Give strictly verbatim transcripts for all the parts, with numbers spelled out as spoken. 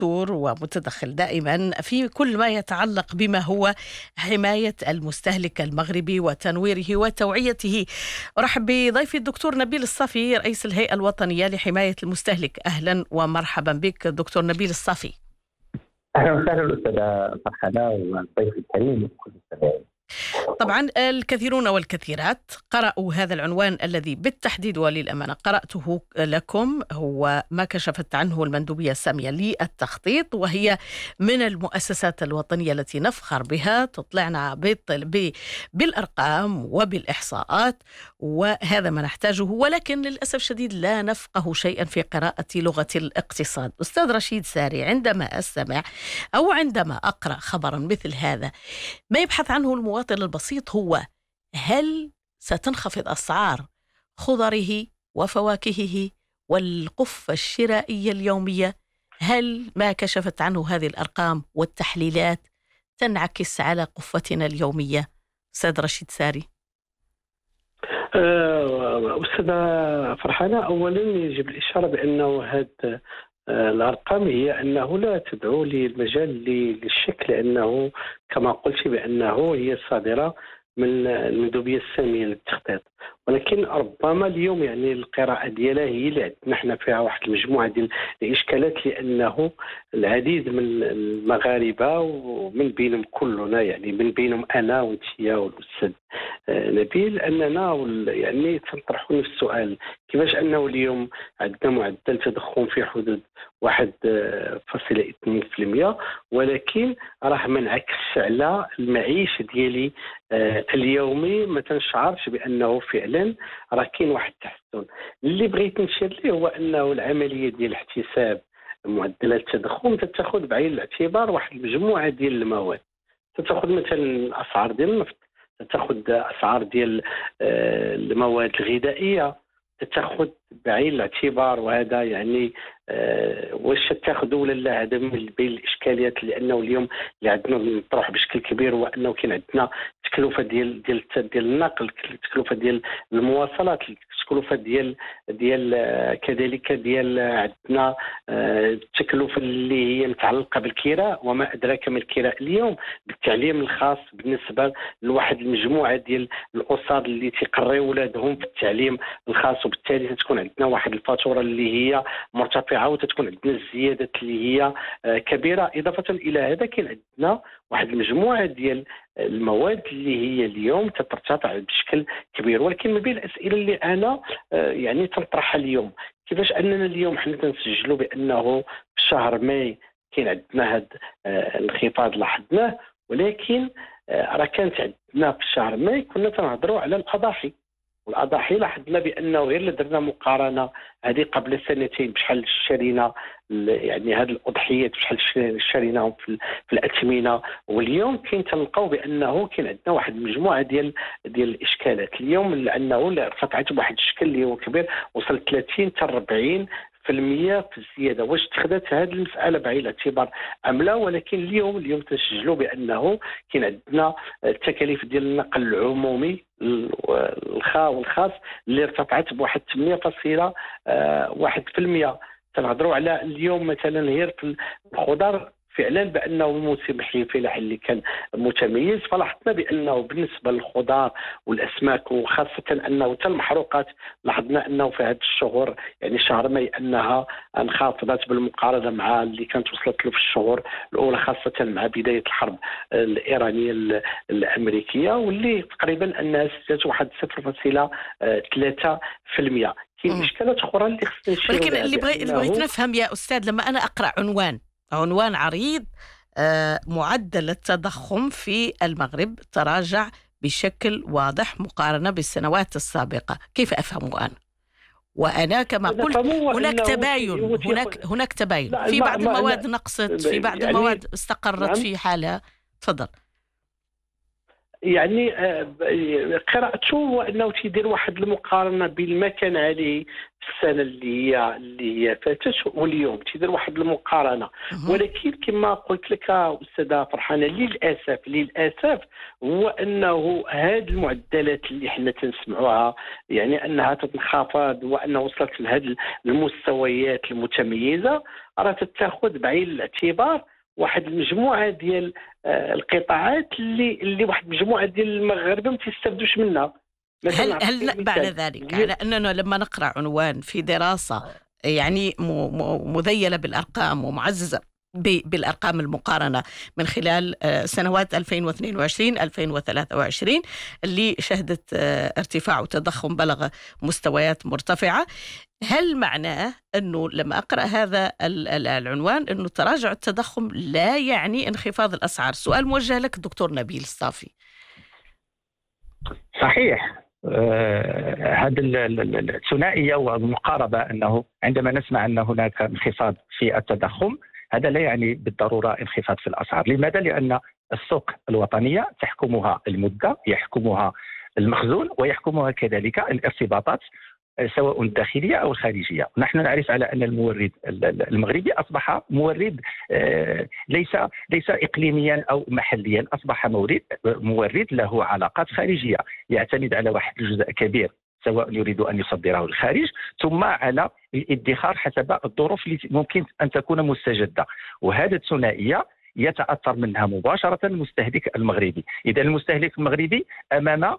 دكتور ومتدخل دائما في كل ما يتعلق بما هو حماية المستهلك المغربي وتنويره وتوعيته. أرحب بضيفي الدكتور نبيل الصافي رئيس الهيئة الوطنية لحماية المستهلك. أهلا ومرحبا بك دكتور نبيل الصافي. أهلا وسهلا أستاذة فرحانة والضيف الكريم وكل السلام. طبعا الكثيرون والكثيرات قرأوا هذا العنوان الذي بالتحديد وللأمانة قرأته لكم، هو ما كشفت عنه المندوبية السامية للتخطيط، وهي من المؤسسات الوطنية التي نفخر بها، تطلعنا بالأرقام وبالإحصاءات، وهذا ما نحتاجه، ولكن للأسف شديد لا نفقه شيئا في قراءة لغة الاقتصاد. أستاذ رشيد ساري، عندما أستمع أو عندما أقرأ خبرا مثل هذا، ما يبحث عنه المواطن البسيط هو: هل ستنخفض أسعار خضره وفواكهه والقفة الشرائية اليومية؟ هل ما كشفت عنه هذه الأرقام والتحليلات تنعكس على قفتنا اليومية؟ أستاذ رشيد ساري. أستاذة فرحانة، أولا يجب الإشارة بأنه هذا الأرقام هي أنه لا تدعو للمجال للشك، لأنه كما قلت بأنه هي صادرة من المندوبية السامية للتخطيط، ولكن ربما اليوم يعني القراءة ديالها هي اللي عندنا احنا فيها واحد المجموعة ديال الإشكالات، لأنه العديد من المغاربة ومن بينهم كلنا، يعني من بينهم أنا وانتيا والأستاذ نبيل، أننا يعني تنطرحوا نفس السؤال: كيفاش أنه اليوم عندنا معدل تضخم في حدود واحد فاصلة اثنين في المئة، ولكن راه ما انعكسش على المعيشة ديالي اليومي، ما تنشعرش بأنه فعلا راه كاين واحد التحسن. اللي بغيت نشير ليه هو أنه العملية ديال احتساب معدلات التضخم تتاخذ بعين الاعتبار واحد المجموعة ديال المواد، تتاخذ مثلا أسعار ديال النفط، تتاخذ أسعار ديال المواد الغذائية، تتاخذ بعين الاعتبار، وهذا يعني أه واش تاخذوا ولا لا، هذا من بين الاشكاليات، لانه اليوم اللي عندنا نطرح بشكل كبير هو انه كاين عندنا تكلفه ديال ديال ديال النقل، تكلفه ديال المواصلات، التكلفه ديال ديال كذلك ديال عندنا التكلفه اللي هي متعلقه بالكراء، وما ادراك ما الكراء اليوم، بالتعليم الخاص بالنسبه لواحد المجموعه ديال الاسر اللي تيقريو ولادهم في التعليم الخاص، وبالتالي تكون عندنا واحد الفاتوره اللي هي مرتفعه، وتتكون عندنا الزيادات اللي هي كبيره. اضافه الى هذا كاين عندنا واحد المجموعه ديال المواد اللي هي اليوم تترتفع بشكل كبير، ولكن ما بين الاسئله اللي انا يعني تنطرحها اليوم: كيفاش اننا اليوم حنا تنسجلوا بانه في شهر ماي كاين عندنا هذا الانخفاض لاحظناه، ولكن راه كانت عندنا في شهر ماي كنا تنهضروا على الاضاحي، والاضاحي لاحظنا بانه غير اللي درنا مقارنه هذه قبل سنتين بشحال شرينا يعني هذه الاضحيات، بشحال شريناهم في, في الاثمنه، واليوم كاين تلقاو بانه كاين عندنا واحد المجموعه ديال ديال الاشكالات اليوم، لانه ارتفعت بواحد الشكل اللي هو كبير، وصل ثلاثين حتى أربعين في المية في الزياده. واش اتخذت هذه المساله بعين الاعتبار ام لا؟ ولكن اليوم اليوم تسجلوا بانه كاين عندنا التكاليف ديال النقل العمومي والخاص اللي ارتفعت بواحد ثمانية فاصلة واحد في المية. تنهضروا على اليوم مثلا غير في الخضر، فعلا بانه الموسم الفلاحي اللي كان متميز، فلاحظنا بانه بالنسبه للخضار والاسماك، وخاصه انه حتى المحروقات لاحظنا انه في هذه الشهور يعني شهر ماي انها انخفضت بالمقارنه مع اللي كانت وصلت له في الشهور الاولى، خاصه مع بدايه الحرب الايرانيه الامريكيه، واللي تقريبا انها زادت واحد صفر فاصلة ثلاثة في المية. كاين اشكالات اخرى اللي خصنا نشيروا لها، ولكن اللي بغيت اللي بغيت نفهم يا استاذ، لما انا اقرا عنوان عنوان عريض آه معدل التضخم في المغرب تراجع بشكل واضح مقارنة بالسنوات السابقة، كيف أفهمه أنا؟ وأنا كما قلت هناك تباين، هناك هناك تباين في بعض المواد نقصت، في بعض المواد استقرت في حالها. تفضل. يعني قراءته هو انه تيدير واحد المقارنه بين ما كان عليه السنه اللي هي اللي هي فاتت واليوم تيدير واحد المقارنه. ولكن كما قلت لك استاذه فرحانه، للاسف للاسف هو انه هذه المعدلات اللي حنا تنسمعوها يعني انها تنخفض وانه وصلت لهذه المستويات المتميزه، راه تتاخذ بعين الاعتبار واحد المجموعه ديال القطاعات اللي اللي واحد المجموعه ديال المغاربه ما تيستافدوش منها. هل هل معنى ذلك على أننا لما نقرأ عنوان في دراسة يعني مذيلة بالأرقام ومعززة بالأرقام المقارنة من خلال سنوات ألفين واثنين وعشرين ألفين وثلاثة وعشرين اللي شهدت ارتفاع وتضخم بلغ مستويات مرتفعة، هل معناه أنه لما أقرأ هذا العنوان أنه تراجع التضخم لا يعني انخفاض الأسعار؟ سؤال موجه لك دكتور نبيل الصافي. صحيح. آه هذا الثنائية والمقاربة، أنه عندما نسمع أن هناك انخفاض في التضخم هذا لا يعني بالضرورة انخفاض في الأسعار. لماذا؟ لأن السوق الوطنية تحكمها المدة، يحكمها المخزون، ويحكمها كذلك الارتباطات سواء الداخلية أو الخارجية. نحن نعرف على أن المورد المغربي أصبح مورد ليس ليس إقليميا أو محليا، أصبح مورد مورد له علاقات خارجية، يعتمد على واحد الجزء كبير سواء يريد أن يصدره للخارج، ثم على الادخار حسب الظروف التي ممكن أن تكون مستجدة. وهذه الثنائية يتأثر منها مباشرة المستهلك المغربي. إذا المستهلك المغربي أمام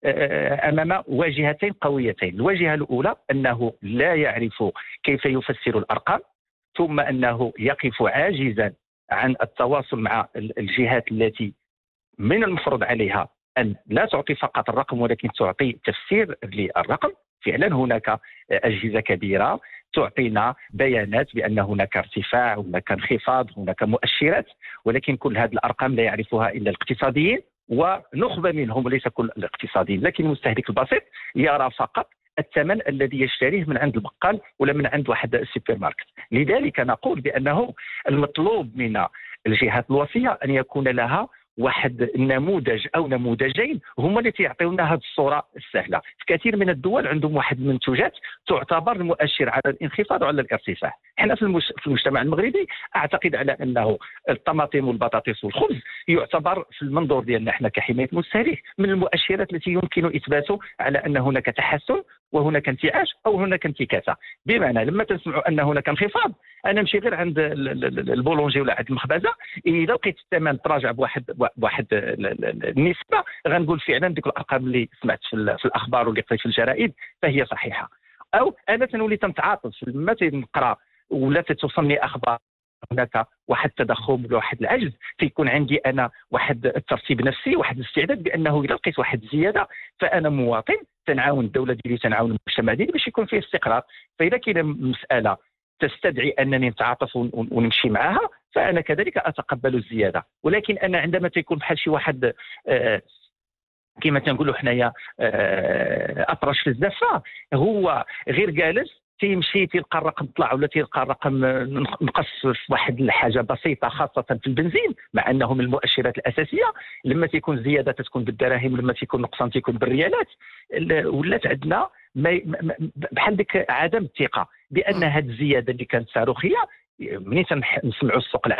أمام واجهتين قويتين. الواجهة الأولى أنه لا يعرف كيف يفسر الأرقام، ثم أنه يقف عاجزا عن التواصل مع الجهات التي من المفروض عليها أن لا تعطي فقط الرقم ولكن تعطي تفسير للرقم. فعلا هناك أجهزة كبيرة تعطينا بيانات بأن هناك ارتفاع، هناك انخفاض، هناك مؤشرات، ولكن كل هذه الأرقام لا يعرفها إلا الاقتصاديين ونخبة منهم، ليس كل الاقتصاديين. لكن المستهلك البسيط يرى فقط الثمن الذي يشتريه من عند البقال ولا من عند واحد السوبر ماركت. لذلك نقول بأنه المطلوب من الجهات الوصية أن يكون لها واحد النموذج أو نموذجين هما اللي يعطيونا هذه الصورة السهلة. في كثير من الدول عندهم واحد المنتوجات تعتبر المؤشر على الانخفاض وعلى الارتفاع. احنا في, المش... في المجتمع المغربي أعتقد على أنه الطماطم والبطاطس والخبز يعتبر في المنظور ديالنا احنا كحماية المستهلك من المؤشرات التي يمكن إثباته على أن هناك تحسن وهناك انتعاش أو هناك انتكاسة. بمعنى لما تسمعوا أن هناك انخفاض، أنا نمشي غير عند البولونجي ولا عند المخبزة، إذا لقيت الثمن تراجع بواحد بواحد النسبة غنقول فعلا ديك الأرقام اللي سمعت في الأخبار واللي قريت في الجرائد فهي صحيحة. أو أنا تنولي تنتعاطف لما تنقرأ ولا توصلني أخبار هناك واحد التضخم ولا واحد العجز، فيكون عندي أنا واحد الترتيب نفسي، واحد الاستعداد بأنه إذا لقيت واحد الزيادة فأنا مواطن تنعاون الدولة ديالي تنعاون المجتمع ديالي باش يكون فيه استقرار. فإذا كاينه مسألة تستدعي أنني نتعاطف ونمشي معها فأنا كذلك أتقبل الزيادة. ولكن أنا عندما تكون بحال شي واحد آه كما تنقولوا حنايا آه أطرش في الزفة، هو غير جالس تيمشي تلقى الرقم طلع ولا تلقى الرقم نقص في واحد الحاجه بسيطه خاصه في البنزين، مع انه من المؤشرات الاساسيه. لما تكون زياده تكون بالدراهم، لما تكون نقصان تكون بالريالات. ولات عندنا بحال ديك عدم الثقه بان هذه الزياده اللي كانت صاروخيه. منين نسمعوا السوق